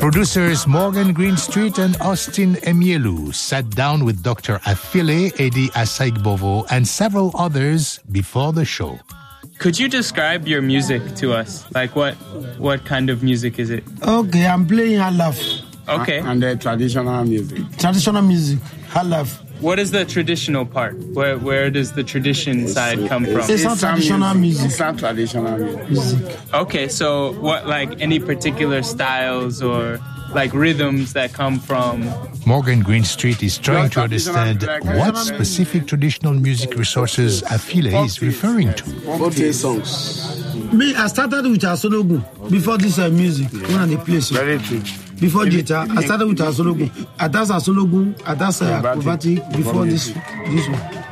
Producers Morgan Greenstreet and Austin Emielu sat down with Dr. Afile Edi Asaigbovo and several others before the show. Could you describe your music to us? Like what kind of music is it? Okay, I'm playing halaf. Okay. And the traditional music. Traditional music, halaf. What is the traditional part? Where does the tradition side come from? It's not traditional music. It's not traditional music. Okay, so what, like any particular styles or like rhythms that come from? Morgan Greenstreet is trying to understand what specific traditional music resources Afile is referring to. Okay, songs. Me, I started with Asologun before this music. When I play so. Very true. Before Jita, I started with Asologun. I dance Asologun, I dance acrobatic before this one.